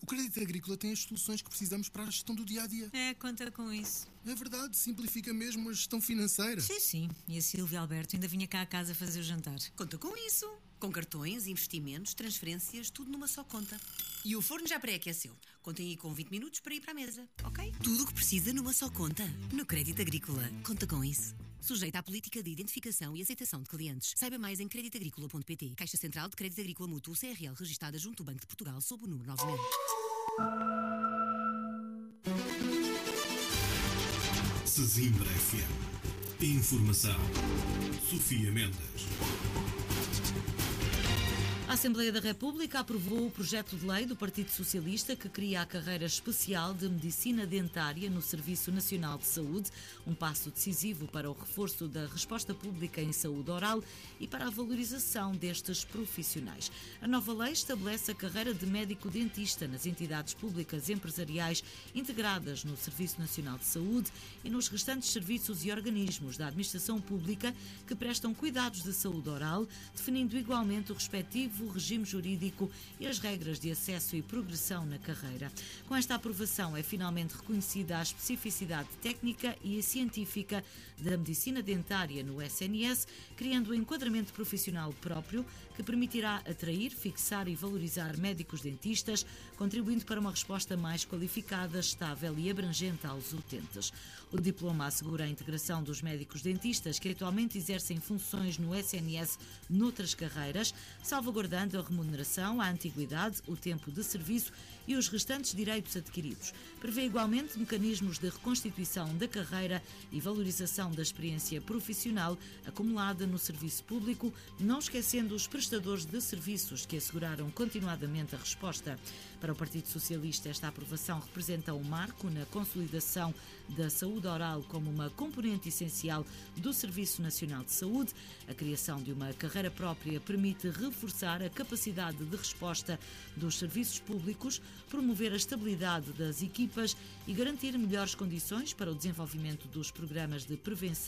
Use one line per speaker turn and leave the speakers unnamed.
Crédito Agrícola tem as soluções que precisamos para a gestão do dia-a-dia.
Conta com isso.
É verdade, simplifica mesmo a gestão financeira.
Sim. E a Silvia Alberto ainda vinha cá a casa fazer o jantar.
Conta com isso. Com cartões, investimentos, transferências, tudo numa só conta. E o forno já pré-aqueceu. Contem aí com 20 minutos para ir para a mesa, ok? Tudo o que precisa numa só conta. No Crédito Agrícola. Conta com isso. Sujeita à política de identificação e aceitação de clientes. Saiba mais em creditagricola.pt. Caixa Central de Crédito Agrícola Mútuo CRL, registada junto ao Banco de Portugal, sob o número 9000.
Sesimbra FM. Informação. Sofia Mendes.
A Assembleia da República aprovou o projeto de lei do Partido Socialista que cria a carreira especial de Medicina Dentária no Serviço Nacional de Saúde, um passo decisivo para o reforço da resposta pública em saúde oral e para a valorização destes profissionais. A nova lei estabelece a carreira de médico-dentista nas entidades públicas empresariais integradas no Serviço Nacional de Saúde e nos restantes serviços e organismos da administração pública que prestam cuidados de saúde oral, definindo igualmente o respectivo regime jurídico e as regras de acesso e progressão na carreira. Com esta aprovação é finalmente reconhecida a especificidade técnica e científica da medicina dentária no SNS, criando um enquadramento profissional próprio que permitirá atrair, fixar e valorizar médicos dentistas, contribuindo para uma resposta mais qualificada, estável e abrangente aos utentes. O diploma assegura a integração dos médicos dentistas que atualmente exercem funções no SNS noutras carreiras, salvaguardando a remuneração, a antiguidade, o tempo de serviço e os restantes direitos adquiridos. Prevê igualmente mecanismos de reconstituição da carreira e valorização da experiência profissional acumulada no serviço público, não esquecendo os prestadores de serviços que asseguraram continuadamente a resposta. Para o Partido Socialista, esta aprovação representa um marco na consolidação da saúde oral como uma componente essencial do Serviço Nacional de Saúde. A criação de uma carreira própria permite reforçar a capacidade de resposta dos serviços públicos, promover a estabilidade das equipas e garantir melhores condições para o desenvolvimento dos programas de prevenção